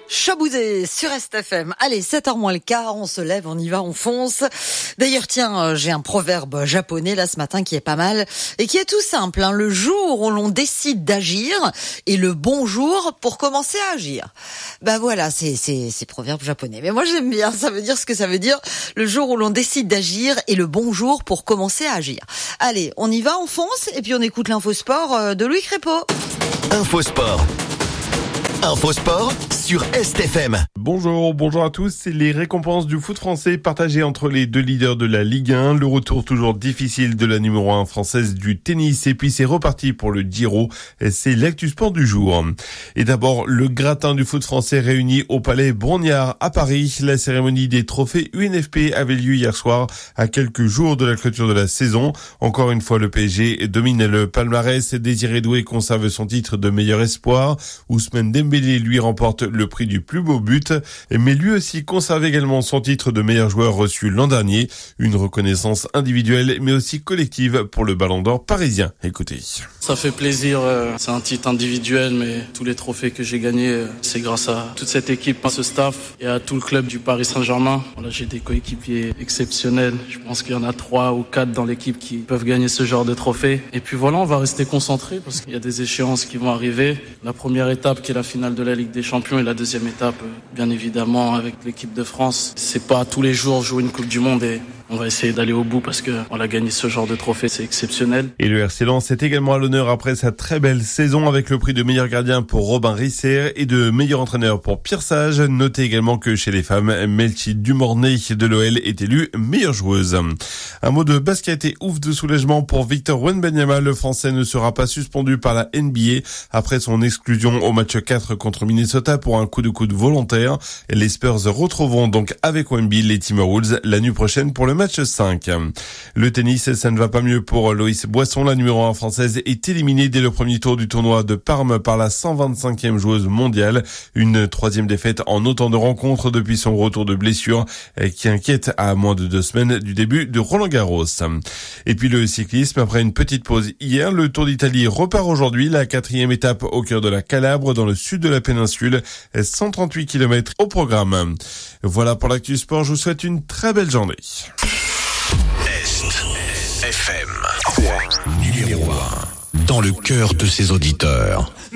Chabouzé sur STFM. Allez, 7h moins le quart, on se lève, on y va, on fonce. D'ailleurs, tiens, j'ai un proverbe japonais là ce matin qui est pas mal et qui est tout simple. Le jour où l'on décide d'agir est le bon jour pour commencer à agir. Bah voilà, c'est proverbe japonais. Mais moi j'aime bien, ça veut dire ce que ça veut dire. Le jour où l'on décide d'agir est le bon jour pour commencer à agir. Allez, on y va, on fonce et puis on écoute l'infosport de Louis Crépeau. Infosport sur STFM. Bonjour à tous. C'est les récompenses du foot français partagées entre les deux leaders de la Ligue 1. Le retour toujours difficile de la numéro 1 française du tennis. Et puis c'est reparti pour le Giro. C'est l'actu sport du jour. Et d'abord, le gratin du foot français réuni au Palais Brongniart à Paris. La cérémonie des trophées UNFP avait lieu hier soir à quelques jours de la clôture de la saison. Encore une fois, le PSG domine le palmarès. Désiré Doué conserve son titre de meilleur espoir. Ousmane Dembélé lui remporte le prix du plus beau but, mais lui aussi conserve également son titre de meilleur joueur reçu l'an dernier. Une reconnaissance individuelle mais aussi collective pour le Ballon d'Or parisien. Écoutez. Ça fait plaisir, c'est un titre individuel, mais tous les trophées que j'ai gagnés, c'est grâce à toute cette équipe, à ce staff et à tout le club du Paris Saint-Germain. Voilà, j'ai des coéquipiers exceptionnels. Je pense qu'il y en a 3 ou 4 dans l'équipe qui peuvent gagner ce genre de trophée. Et puis voilà, on va rester concentrés parce qu'il y a des échéances qui vont arriver. La première étape qui est la finale de la Ligue des Champions et la deuxième étape, bien évidemment, avec l'équipe de France. C'est pas tous les jours jouer une Coupe du Monde et on va essayer d'aller au bout parce que on a gagné ce genre de trophée, c'est exceptionnel. Et le RC Lens est également à l'honneur après sa très belle saison avec le prix de meilleur gardien pour Robin Risser et de meilleur entraîneur pour Pierre Sage. Notez également que chez les femmes, Melchi Dumornay de l'OL est élue meilleure joueuse. Un mot de basket et ouf de soulagement pour Victor Wembanyama. Le Français ne sera pas suspendu par la NBA après son exclusion au match 4 contre Minnesota pour un coup de coude volontaire. Les Spurs retrouveront donc avec Wemby les Timberwolves la nuit prochaine pour le match 5. Le tennis, ça ne va pas mieux pour Loïs Boisson. La numéro 1 française est éliminée dès le premier tour du tournoi de Parme par la 125e joueuse mondiale. Une 3e défaite en autant de rencontres depuis son retour de blessure qui inquiète à moins de 2 semaines du début de Roland-Garros. Et puis le cyclisme, après une petite pause hier, le Tour d'Italie repart aujourd'hui. La 4e étape au cœur de la Calabre, dans le sud de la péninsule. 138 km au programme. Voilà pour l'actu sport. Je vous souhaite une très belle journée. FM numéro 1 dans le cœur de ses auditeurs.